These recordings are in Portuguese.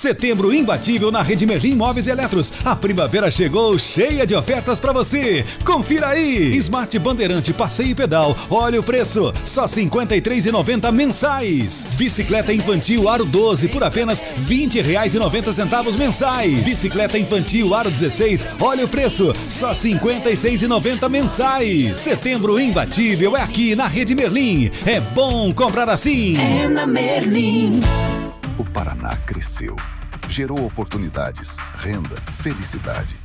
Setembro imbatível na Rede Merlin Móveis e Eletros. A primavera chegou cheia de ofertas para você. Confira aí. Smart Bandeirante Passeio e Pedal. Olha o preço, só R$ 53,90 mensais. Bicicleta infantil Aro 12 por apenas R$ 20,90 mensais. Bicicleta infantil Aro 16, olha o preço, só R$ 56,90 mensais. Setembro imbatível é aqui na Rede Merlin. É bom comprar assim. É na Merlin. O Paraná cresceu, gerou oportunidades, renda, felicidade.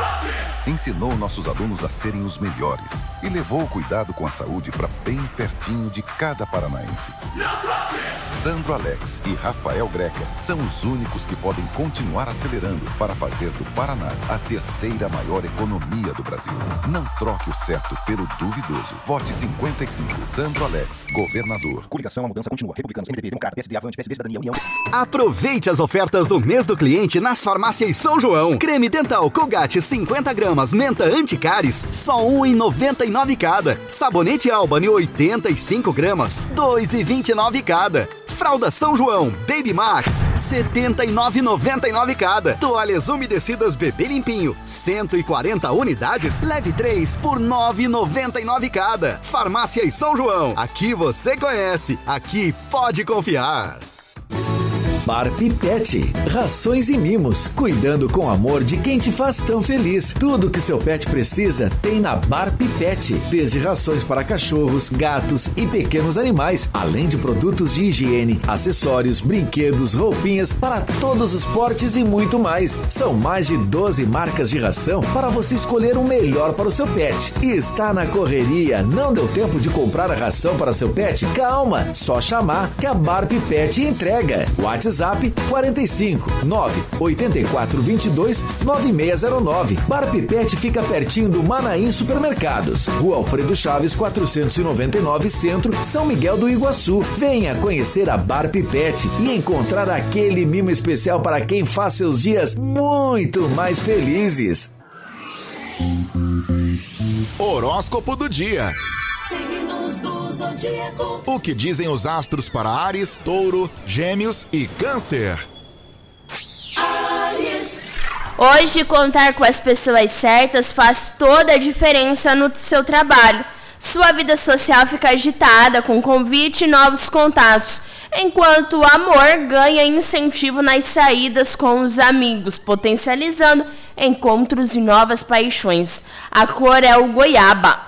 Ensinou nossos alunos a serem os melhores e levou o cuidado com a saúde para bem pertinho de cada paranaense. Sandro Alex e Rafael Greca são os únicos que podem continuar acelerando para fazer do Paraná a terceira maior economia do Brasil. Não troque o certo pelo duvidoso. Vote 55. Sandro Alex, governador. Coligação, a mudança continua. Republicanos, MDB, Democrata, PSD, Avante, PSD, Cidadania, União. Aproveite as ofertas do mês do cliente nas farmácias São João. Creme dental Colgate 50 gramas, menta anticáries, só R$ 1,99 cada. Sabonete Albany 85 gramas, R$ 2,29 cada. Fralda São João Baby Max, R$ 79,99 cada. Toalhas umedecidas Bebê Limpinho, 140 unidades, leve 3 por R$ 9,99 cada. Farmácias São João, aqui você conhece, aqui pode confiar. Barp Pet, rações e mimos, cuidando com amor de quem te faz tão feliz. Tudo que seu pet precisa tem na Barp Pet, desde rações para cachorros, gatos e pequenos animais, além de produtos de higiene, acessórios, brinquedos, roupinhas para todos os portes e muito mais. São mais de 12 marcas de ração para você escolher o melhor para o seu pet. E está na correria, não deu tempo de comprar a ração para seu pet? Calma, só chamar que a Barp Pet entrega. WhatsApp 45 984 22 9609. Barp Pet fica pertinho do Manaim Supermercados. Rua Alfredo Chaves 499 Centro, São Miguel do Iguaçu. Venha conhecer a Barp Pet e encontrar aquele mimo especial para quem faz seus dias muito mais felizes. Horóscopo do dia. Signos do zodíaco. O que dizem os astros para Áries, Touro, Gêmeos e Câncer? Áries. Hoje, contar com as pessoas certas faz toda a diferença no seu trabalho. Sua vida social fica agitada, com convite e novos contatos, enquanto o amor ganha incentivo nas saídas com os amigos, potencializando encontros e novas paixões. A cor é o goiaba.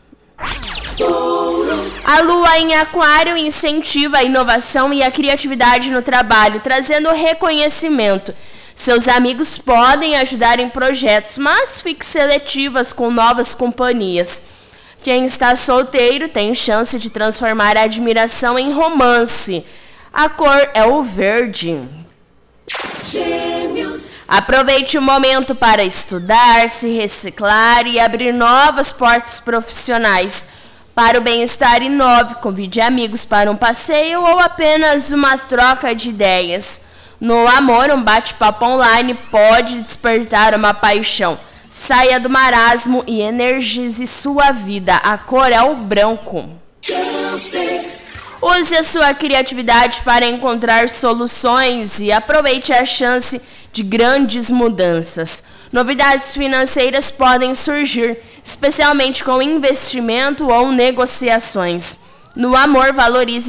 A lua em Aquário incentiva a inovação e a criatividade no trabalho, trazendo reconhecimento. Seus amigos podem ajudar em projetos, mas fique seletivas com novas companhias. Quem está solteiro tem chance de transformar a admiração em romance. A cor é o verde. Gêmeos. Aproveite o momento para estudar, se reciclar e abrir novas portas profissionais. Para o bem-estar, inove, convide amigos para um passeio ou apenas uma troca de ideias. No amor, um bate-papo online pode despertar uma paixão. Saia do marasmo e energize sua vida. A cor é o branco. Câncer. Use a sua criatividade para encontrar soluções e aproveite a chance de grandes mudanças. Novidades financeiras podem surgir, especialmente com investimento ou negociações. No amor, valorize